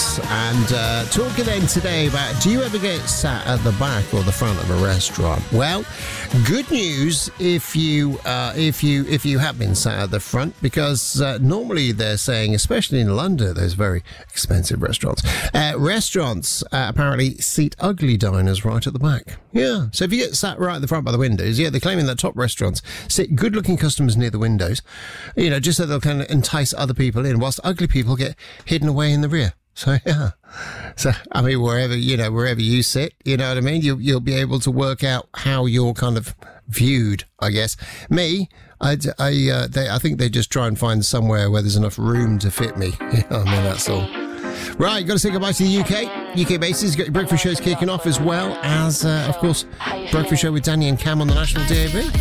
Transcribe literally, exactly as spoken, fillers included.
restaurants. And uh, talking then today about, do you ever get sat at the back or the front of a restaurant? Well, good news if you uh, if you if you have been sat at the front, because uh, normally they're saying, especially in London, those very expensive restaurants, uh, restaurants uh, apparently seat ugly diners right at the back. Yeah, so if you get sat right at the front by the windows, yeah, they're claiming that top restaurants sit good-looking customers near the windows, you know, just so they'll kind of entice other people in, whilst ugly people get hidden away in the rear. So, yeah. So, I mean, wherever, you know, wherever you sit, you know what I mean? You, you'll be able to work out how you're kind of viewed, I guess. Me, I, I, uh, they, I think they just try and find somewhere where there's enough room to fit me. You know what I mean? That's all. Right, got to say goodbye to the U K. U K bases, got your breakfast shows kicking off, as well as, uh, of course, breakfast show with Danny and Cam on the National D A B.